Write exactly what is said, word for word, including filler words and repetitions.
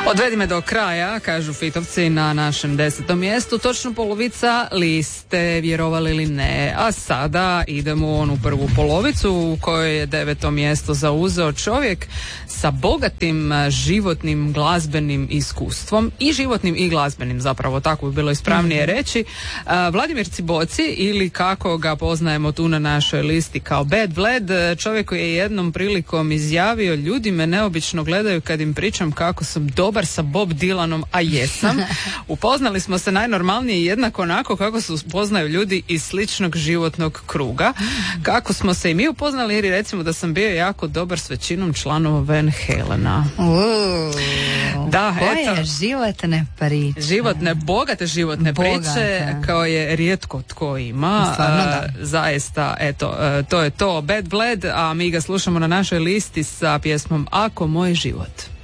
Odvedi me do kraja, kažu Fitovci na našem desetom mjestu, točno polovica liste, vjerovali ili ne. A sada idemo u onu prvu polovicu u kojoj je deveto mjesto zauzeo čovjek sa bogatim životnim glazbenim iskustvom i životnim i glazbenim, zapravo tako bi bilo ispravnije mm-hmm. reći. Vladimir Ciboci, ili kako ga poznajemo tu na našoj listi kao Bad Vlad, čovjek koji je jednom prilikom izjavio: ljudi me neobično gledaju kad im pričam kako sam dobar sa Bob Dylanom, a jesam. Upoznali smo se najnormalnije jednako onako kako se upoznaju ljudi iz sličnog životnog kruga. Kako smo se i mi upoznali, jer recimo da sam bio jako dobar s većinom članova Van Halena. Uuu, da, koje eto, životne priče. Životne, bogate životne bogate. priče, kao je rijetko tko ima. Stvarno, da. Uh, zaista, eto, uh, to je to, Bad Vlad, a mi ga slušamo na našoj listi sa pjesmom Ako moj život.